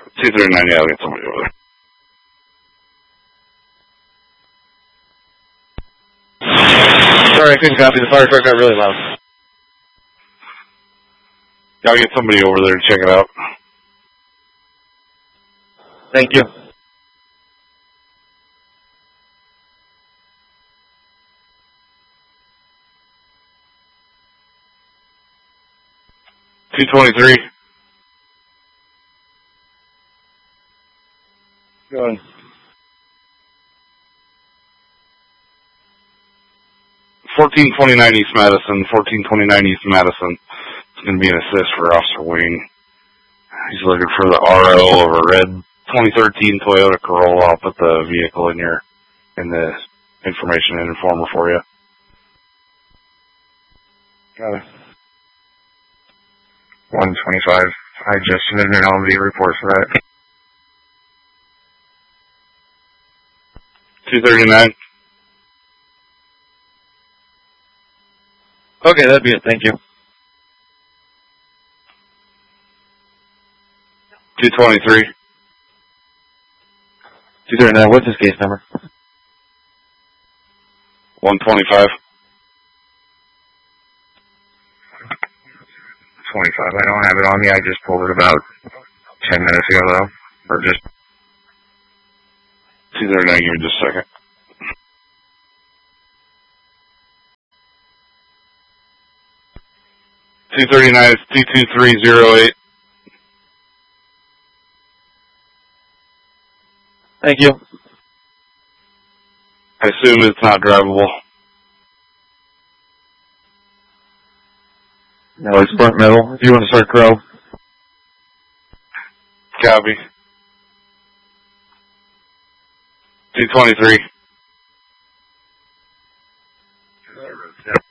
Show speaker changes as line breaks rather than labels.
239, yeah, I'll get somebody over there.
Sorry, I couldn't copy. The fire truck got really loud.
I'll get somebody over there to check it out.
Thank you.
$223.
Go ahead.
$1429 East Madison. $1429 East Madison. It's going to be an assist for Officer Wayne. He's looking for the RO of a red 2013 Toyota Corolla. I'll put the vehicle in the information and informer for you.
Got it.
125. I just submitted an LMV report for that.
239.
Okay, that'd be it. Thank you.
223.
239. What's his case number?
125.
25. I don't have it on me. I just pulled it about 10 minutes ago, though. Or just...
239, give me just a second. $239 is 22308.
Thank you.
I assume it's not drivable.
No, it's burnt metal. If you want to start Crow.
Copy. 223.